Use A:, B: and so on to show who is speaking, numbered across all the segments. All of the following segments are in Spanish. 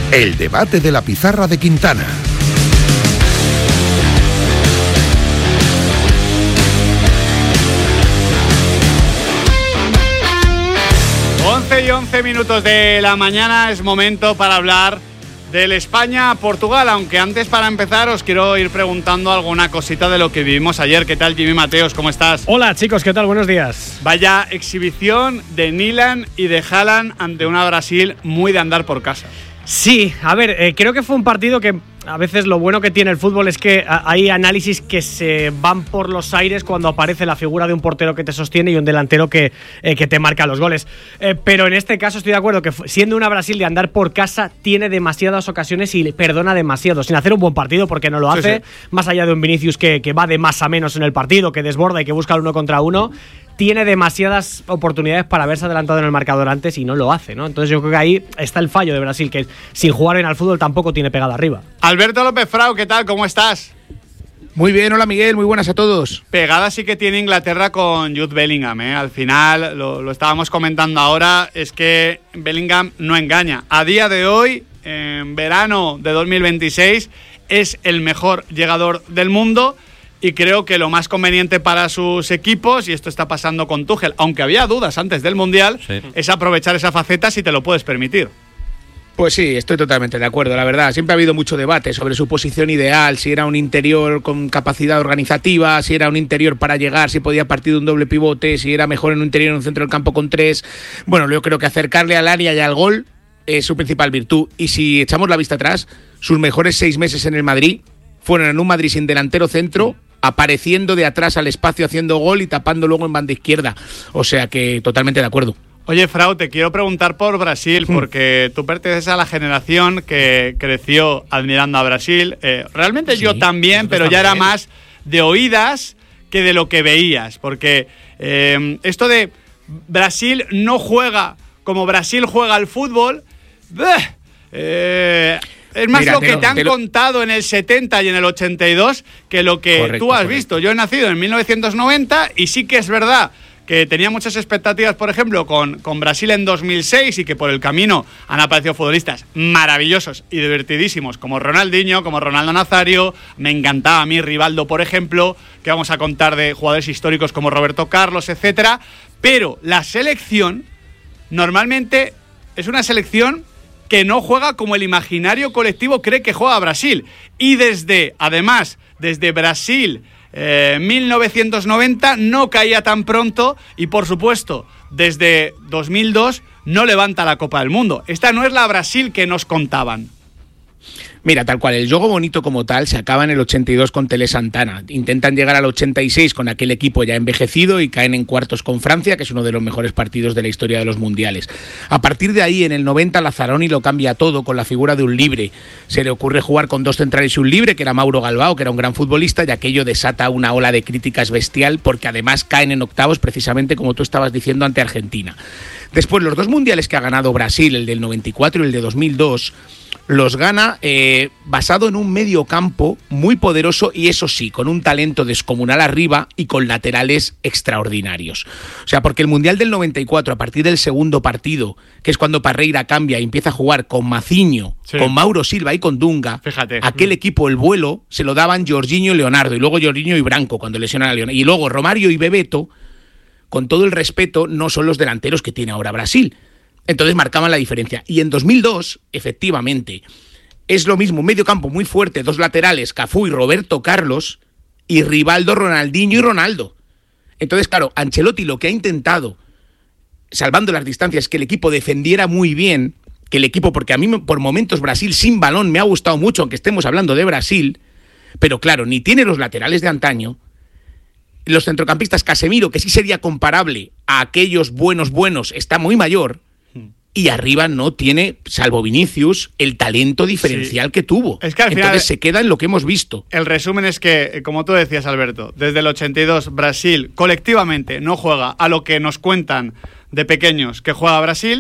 A: El debate de la pizarra de Quintana.
B: Y 11 minutos de la mañana es momento para hablar del España-Portugal, aunque antes, para empezar, os quiero ir preguntando alguna cosita de lo que vivimos ayer. ¿Qué tal, Jimmy Mateos? ¿Cómo estás?
C: Hola, chicos, ¿qué tal? Buenos días.
B: Vaya exhibición de Nyland y de Haaland ante una Brasil muy de andar por casa.
C: Sí, a ver, creo que fue un partido que a veces lo bueno que tiene el fútbol es que hay análisis que se van por los aires cuando aparece la figura de un portero que te sostiene y un delantero que te marca los goles. Pero en este caso estoy de acuerdo que siendo una Brasil de andar por casa tiene demasiadas ocasiones y perdona demasiado, sin hacer un buen partido porque no lo hace, sí. Más allá de un Vinicius que va de más a menos en el partido, que desborda y que busca el 1 contra 1. Tiene demasiadas oportunidades para haberse adelantado en el marcador antes y no lo hace, ¿no? Entonces yo creo que ahí está el fallo de Brasil, que sin jugar bien al fútbol tampoco tiene pegada arriba.
B: Alberto López Frau, ¿qué tal? ¿Cómo estás?
D: Muy bien, hola Miguel, muy buenas a todos.
B: Pegada sí que tiene Inglaterra con Jude Bellingham, ¿eh? Al final, lo estábamos comentando ahora, es que Bellingham no engaña. A día de hoy, en verano de 2026, es el mejor llegador del mundo. Y creo que lo más conveniente para sus equipos, y esto está pasando con Tuchel, aunque había dudas antes del Mundial, sí, es aprovechar esa faceta si te lo puedes permitir.
D: Pues sí, estoy totalmente de acuerdo, la verdad. Siempre ha habido mucho debate sobre su posición ideal, si era un interior con capacidad organizativa, si era un interior para llegar, si podía partir de un doble pivote, si era mejor en un interior en un centro del campo con 3. Bueno, yo creo que acercarle al área y al gol es su principal virtud. Y si echamos la vista atrás, sus mejores 6 meses en el Madrid fueron en un Madrid sin delantero centro, apareciendo de atrás al espacio haciendo gol y tapando luego en banda izquierda. O sea que totalmente de acuerdo.
B: Oye, Frau, te quiero preguntar por Brasil, porque tú perteneces a la generación que creció admirando a Brasil. Realmente sí, yo también, pero ya era más de oídas que de lo que veías. Porque esto de Brasil no juega como Brasil juega al fútbol... Es más lo que te han contado en el 70 y en el 82 que lo que tú has visto. Yo he nacido en 1990 y sí que es verdad que tenía muchas expectativas, por ejemplo, con Brasil en 2006 y que por el camino han aparecido futbolistas maravillosos y divertidísimos como Ronaldinho, como Ronaldo Nazario. Me encantaba a mí Rivaldo, por ejemplo, que vamos a contar de jugadores históricos como Roberto Carlos, etcétera. Pero la selección normalmente es una selección que no juega como el imaginario colectivo cree que juega Brasil. Y desde Brasil 1990 no caía tan pronto y, por supuesto, desde 2002 no levanta la Copa del Mundo. Esta no es la Brasil que nos contaban.
D: Mira, tal cual, el juego bonito como tal se acaba en el 82 con Tele Santana. Intentan llegar al 86 con aquel equipo ya envejecido y caen en cuartos con Francia, que es uno de los mejores partidos de la historia de los mundiales. A partir de ahí, en el 90, Lazzaroni lo cambia todo con la figura de un libre. Se le ocurre jugar con 2 centrales y un libre, que era Mauro Galvão, que era un gran futbolista, y aquello desata una ola de críticas bestial, porque además caen en octavos, precisamente como tú estabas diciendo, ante Argentina. Después, los 2 mundiales que ha ganado Brasil, el del 94 y el de 2002... los gana basado en un medio campo muy poderoso y eso sí, con un talento descomunal arriba y con laterales extraordinarios. O sea, porque el Mundial del 94, a partir del segundo partido, que es cuando Parreira cambia y empieza a jugar con Mazinho, sí, con Mauro Silva y con Dunga, fíjate, aquel equipo, el vuelo, se lo daban Jorginho y Leonardo, y luego Jorginho y Branco cuando lesionan a Leonardo, y luego Romario y Bebeto, con todo el respeto, no son los delanteros que tiene ahora Brasil. Entonces marcaban la diferencia. Y en 2002, efectivamente, es lo mismo, un medio campo muy fuerte, 2 laterales, Cafú y Roberto Carlos, y Rivaldo, Ronaldinho y Ronaldo. Entonces, claro, Ancelotti lo que ha intentado, salvando las distancias, que el equipo defendiera muy bien, que el equipo, porque a mí por momentos Brasil sin balón me ha gustado mucho, aunque estemos hablando de Brasil, pero claro, ni tiene los laterales de antaño, los centrocampistas, Casemiro, que sí sería comparable a aquellos buenos, está muy mayor, y arriba no tiene, salvo Vinicius, el talento diferencial que tuvo.
B: Es que al final,
D: entonces se queda en lo que hemos visto.
B: El resumen es que, como tú decías, Alberto, desde el 82 Brasil colectivamente no juega a lo que nos cuentan de pequeños que juega Brasil,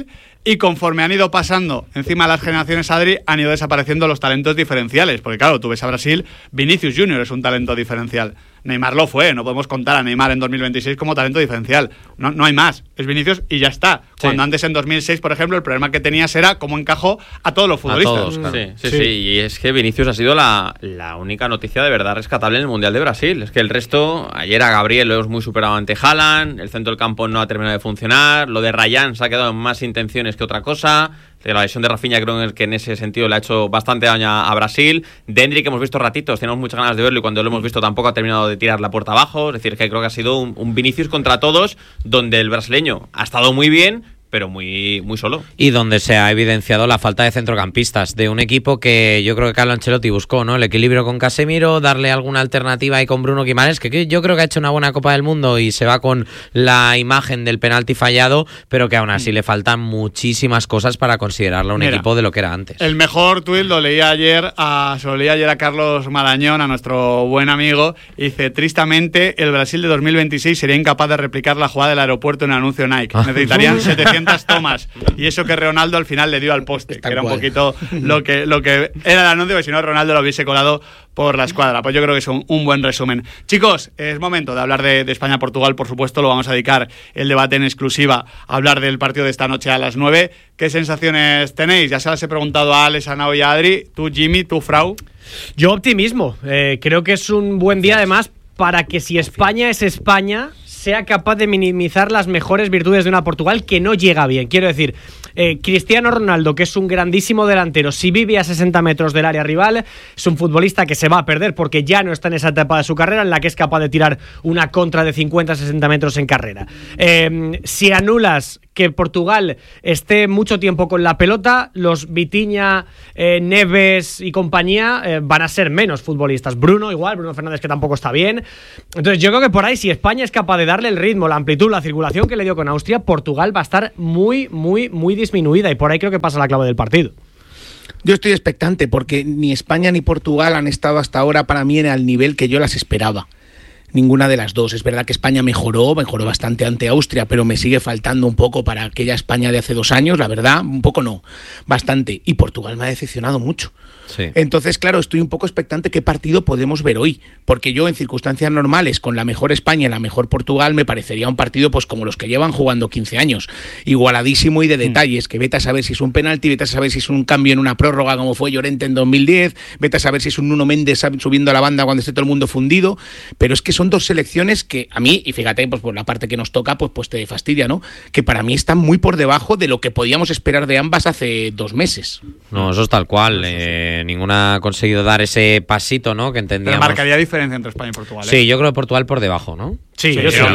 B: Y conforme han ido pasando encima de las generaciones, Adri, han ido desapareciendo los talentos diferenciales. Porque claro, tú ves a Brasil, Vinicius Junior es un talento diferencial. Neymar lo fue, no podemos contar a Neymar en 2026 como talento diferencial. No hay más, es Vinicius y ya está. Sí. Cuando antes en 2006, por ejemplo, el problema que tenías era cómo encajó a todos los futbolistas.
E: A todos, claro. Sí, y es que Vinicius ha sido la única noticia de verdad rescatable en el Mundial de Brasil. Es que el resto, ayer a Gabriel lo hemos muy superado ante Haaland, el centro del campo no ha terminado de funcionar, lo de Rayán se ha quedado en más intenciones que otra cosa. La lesión de Rafinha creo que en ese sentido le ha hecho bastante daño a Brasil. Dendry, que hemos visto ratitos, tenemos muchas ganas de verlo y cuando lo hemos visto tampoco ha terminado de tirar la puerta abajo. Es decir, que creo que ha sido un Vinicius contra todos, donde el brasileño ha estado muy bien, pero muy, muy solo.
F: Y donde se ha evidenciado la falta de centrocampistas de un equipo que yo creo que Carlo Ancelotti buscó, ¿no? El equilibrio con Casemiro, darle alguna alternativa ahí con Bruno Guimarães, que yo creo que ha hecho una buena Copa del Mundo y se va con la imagen del penalti fallado, pero que aún así le faltan muchísimas cosas para considerarlo un equipo de lo que era antes.
B: El mejor tuit lo leí ayer a Carlos Marañón, a nuestro buen amigo, y dice: tristemente el Brasil de 2026 sería incapaz de replicar la jugada del aeropuerto en el anuncio Nike. Necesitarían 700 tomas, y eso que Ronaldo al final le dio al poste, que era un poquito lo que era el anuncio, que si no Ronaldo lo hubiese colado por la escuadra. Pues yo creo que es un buen resumen. Chicos, es momento de hablar de España-Portugal, por supuesto, lo vamos a dedicar el debate en exclusiva a hablar del partido de esta noche a las 9. ¿Qué sensaciones tenéis? Ya se las he preguntado a Alex, a Nao y a Adri. Tú, Jimmy, tú, Frau.
C: Yo optimismo. Creo que es un buen día además para que, si España es España, sea capaz de minimizar las mejores virtudes de una Portugal que no llega bien. Quiero decir, Cristiano Ronaldo, que es un grandísimo delantero, si vive a 60 metros del área rival, es un futbolista que se va a perder porque ya no está en esa etapa de su carrera en la que es capaz de tirar una contra de 50-60 metros en carrera. Si anulas que Portugal esté mucho tiempo con la pelota, los Vitinha, Neves y compañía van a ser menos futbolistas. Bruno Fernández, que tampoco está bien. Entonces yo creo que por ahí, si España es capaz de darle el ritmo, la amplitud, la circulación que le dio con Austria, Portugal va a estar muy, muy, muy disminuida, y por ahí creo que pasa la clave del partido.
D: Yo estoy expectante porque ni España ni Portugal han estado hasta ahora para mí en el nivel que yo las esperaba. Ninguna de las dos. Es verdad que España mejoró bastante ante Austria, pero me sigue faltando un poco para aquella España de hace 2 años, la verdad, un poco no, bastante. Y Portugal me ha decepcionado mucho. Sí. Entonces, claro, estoy un poco expectante qué partido podemos ver hoy, porque yo en circunstancias normales, con la mejor España y la mejor Portugal, me parecería un partido pues como los que llevan jugando 15 años, igualadísimo y de detalles, que vete a saber si es un penalti, vete a saber si es un cambio en una prórroga como fue Llorente en 2010, vete a saber si es un Nuno Méndez subiendo a la banda cuando esté todo el mundo fundido, pero es que son 2 selecciones que a mí, y fíjate, pues por la parte que nos toca, pues te fastidia, ¿no? Que para mí están muy por debajo de lo que podíamos esperar de ambas hace 2 meses.
F: No, eso es tal cual. Ninguna ha conseguido dar ese pasito, ¿no? Que entendíamos.
B: Pero marcaría diferencia entre España y Portugal.
F: Sí, yo creo que Portugal por debajo, ¿no?
C: Sí.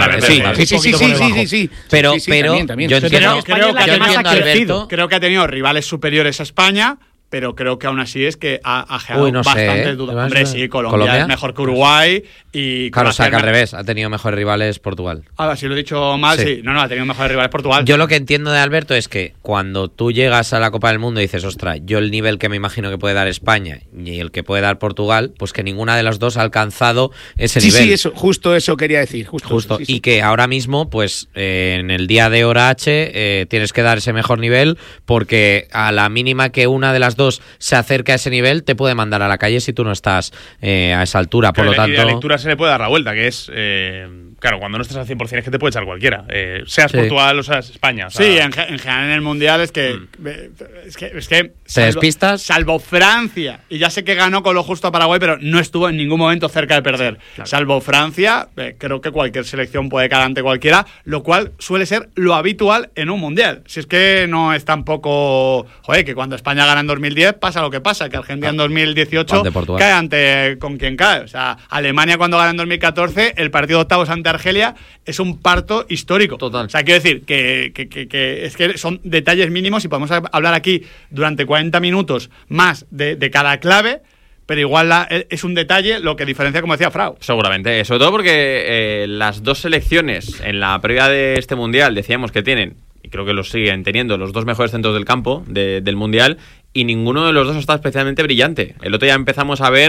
F: Pero
D: también.
F: Yo entiendo,
B: creo que ha tenido rivales superiores a España, pero creo que aún así es que ha generado bastantes dudas. Hombre, sí, Colombia es mejor que Uruguay y...
F: Claro, o sea, que al revés, ha tenido mejores rivales Portugal.
B: Si lo he dicho mal, sí. No, ha tenido mejores rivales Portugal.
F: Yo lo que entiendo de Alberto es que cuando tú llegas a la Copa del Mundo y dices, ostras, yo el nivel que me imagino que puede dar España y el que puede dar Portugal, pues que ninguna de las dos ha alcanzado ese nivel.
D: Sí, justo eso quería decir. Justo.
F: Sí. Y que ahora mismo, pues en el día de hora H, tienes que dar ese mejor nivel, porque a la mínima que una de las dos se acerca a ese nivel, te puede mandar a la calle si tú no estás a esa altura. Por lo tanto,
G: la lectura se le puede dar la vuelta, que es claro, cuando no estás al 100% es que te puede echar cualquiera, seas Portugal o seas España. O sea,
B: sí, en general en el Mundial es que
F: ¿te despistas?
B: Salvo Francia, y ya sé que ganó con lo justo a Paraguay, pero no estuvo en ningún momento cerca de perder. Claro. Salvo Francia, creo que cualquier selección puede caer ante cualquiera, lo cual suele ser lo habitual en un Mundial. Si es que no es tampoco... que cuando España gana en 2010 pasa lo que pasa, que Argentina en 2018 cae ante con quien cae. O sea, Alemania cuando gana en 2014, el partido de octavos ante Argelia es un parto histórico.
E: Total.
B: O sea, quiero decir que es que son detalles mínimos y podemos hablar aquí durante 40 minutos más de cada clave, pero igual es un detalle lo que diferencia, como decía Frau.
E: Seguramente, sobre todo porque las 2 selecciones en la previa de este Mundial decíamos que tienen, y creo que los siguen teniendo, los 2 mejores centros del campo del Mundial, y ninguno de los dos está especialmente brillante. El otro día empezamos a ver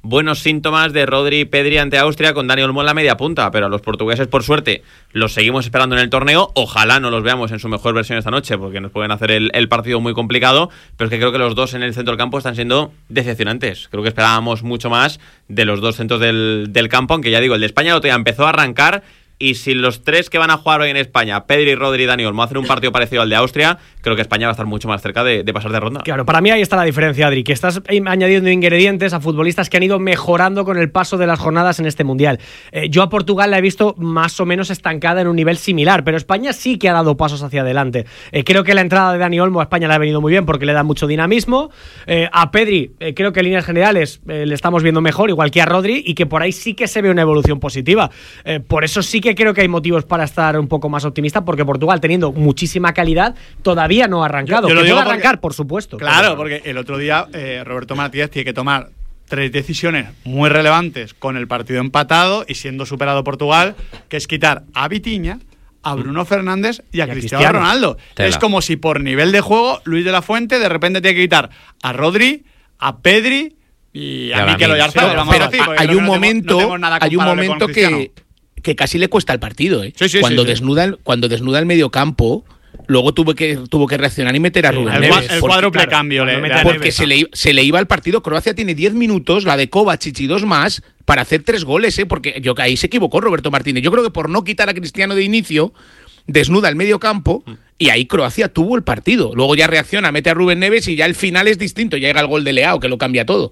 E: buenos síntomas de Rodri y Pedri ante Austria con Dani Olmo en la media punta, pero a los portugueses, por suerte, los seguimos esperando en el torneo. Ojalá no los veamos en su mejor versión esta noche, porque nos pueden hacer el partido muy complicado, pero es que creo que los dos en el centro del campo están siendo decepcionantes. Creo que esperábamos mucho más de los dos centros del campo, aunque ya digo, el de España el otro día empezó a arrancar. Y si los tres que van a jugar hoy en España, Pedri, Rodri y Dani Olmo, hacen un partido parecido al de Austria, creo que España va a estar mucho más cerca de pasar de ronda.
C: Claro, para mí ahí está la diferencia, Adri, que estás añadiendo ingredientes a futbolistas que han ido mejorando con el paso de las jornadas en este Mundial. Yo a Portugal la he visto más o menos estancada en un nivel similar, pero España sí que ha dado pasos hacia adelante. Creo que la entrada de Dani Olmo a España le ha venido muy bien porque le da mucho dinamismo. A Pedri, creo que en líneas generales le estamos viendo mejor, igual que a Rodri, y que por ahí sí que se ve una evolución positiva. Por eso sí que creo que hay motivos para estar un poco más optimista, porque Portugal, teniendo muchísima calidad, todavía no ha arrancado. Yo que puede arrancar, por supuesto.
B: Claro, porque el otro día Roberto Matías tiene que tomar 3 decisiones muy relevantes con el partido empatado y siendo superado Portugal, que es quitar a Vitinha, a Bruno Fernández y a Cristiano Ronaldo.
F: Tela.
B: Es como si por nivel de juego Luis de la Fuente de repente tiene que quitar a Rodri, a Pedri y a Mikel Oyarzabal.
D: Pero hay un momento que casi le cuesta el partido, ¿eh?
B: Sí,
D: cuando desnuda el medio campo, luego tuvo que reaccionar y meter a Rubén Neves.
B: El cuádruple cambio.
D: Porque se le iba el partido. Croacia tiene 10 minutos, la de Kovacic y 2 más, para hacer 3 goles, ¿eh? Porque ahí se equivocó Roberto Martínez. Yo creo que por no quitar a Cristiano de inicio, desnuda el medio campo y ahí Croacia tuvo el partido. Luego ya reacciona, mete a Rubén Neves y ya el final es distinto. Ya llega el gol de Leao, que lo cambia todo.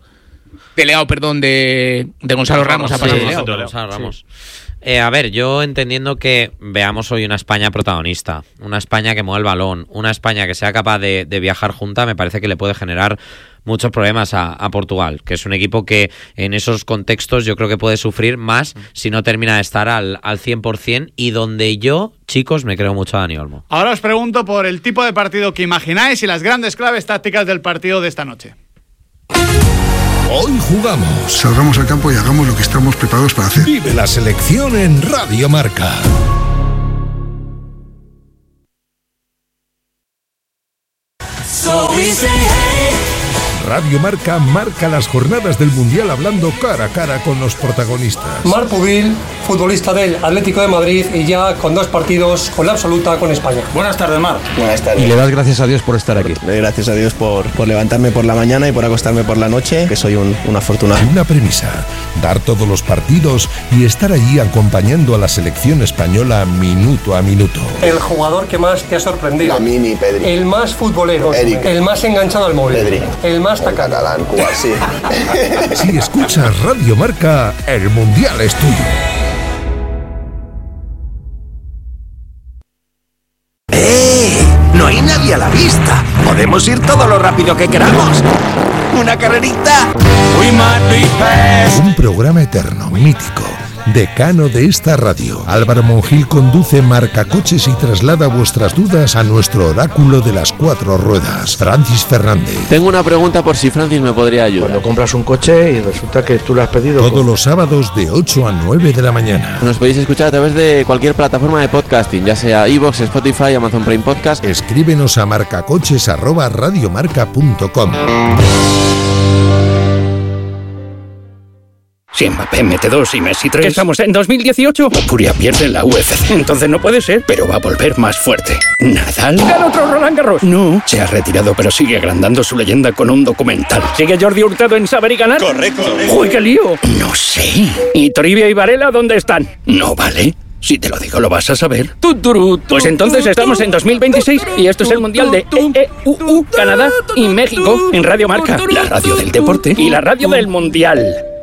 D: De Gonzalo Ramos a pasar de Leao.
F: Gonzalo Ramos. A ver, yo entendiendo que veamos hoy una España protagonista, una España que mueva el balón, una España que sea capaz de viajar junta, me parece que le puede generar muchos problemas a Portugal, que es un equipo que en esos contextos yo creo que puede sufrir más si no termina de estar al 100%, y donde yo, chicos, me creo mucho a Dani Olmo.
B: Ahora os pregunto por el tipo de partido que imagináis y las grandes claves tácticas del partido de esta noche.
A: Hoy jugamos.
H: Salgamos al campo y hagamos lo que estamos preparados para hacer.
A: Vive la selección en Radio Marca. Radio Marca marca las jornadas del Mundial hablando cara a cara con los protagonistas.
I: Marc Pubil, futbolista del Atlético de Madrid y ya con 2 partidos con la absoluta con España.
J: Buenas tardes, Marc.
K: Buenas tardes.
J: Y le das gracias a Dios por estar aquí.
K: Le doy gracias a Dios por levantarme por la mañana y por acostarme por la noche, que soy un afortunado.
A: Una premisa, dar todos los partidos y estar allí acompañando a la selección española minuto a minuto.
I: El jugador que más te ha sorprendido.
K: Lamini, Pedri.
I: El más futbolero.
K: Eric.
I: El más enganchado al móvil.
K: Pedri.
I: El más
K: catalán, Cuba, sí.
A: Si escuchas Radio Marca, el Mundial es tuyo.
L: No hay nadie a la vista. Podemos ir todo lo rápido que queramos. ¿Una carrerita?
A: Un programa eterno, mítico, decano de esta radio. Álvaro Monjil conduce Marcacoches y traslada vuestras dudas a nuestro oráculo de las 4 ruedas, Francis Fernández.
M: Tengo una pregunta por si Francis me podría ayudar.
J: Cuando compras un coche y resulta que tú lo has pedido...
A: Todos los sábados de 8 a 9 de la mañana.
M: Nos podéis escuchar a través de cualquier plataforma de podcasting, ya sea iVoox, Spotify, Amazon Prime Podcast.
A: Escríbenos a marcacoches@radiomarca.com.
N: Si Mbappé mete 2 y Messi 3... ¿Estamos en 2018? Furia pierde en la UFC. Entonces no puede ser, pero va a volver más fuerte. ¿Nadal? ¿Gana otro Roland Garros? No. Se ha retirado, pero sigue agrandando su leyenda con un documental. ¿Sigue Jordi Hurtado en Saber y Ganar?
L: Correcto.
N: ¡Uy, qué lío! No sé. ¿Y Toribia y Varela dónde están? No vale. Si te lo digo, lo vas a saber. Pues entonces estamos en 2026 y esto es el Mundial de Canadá y México en Radio Marca. La radio del deporte y la radio del Mundial.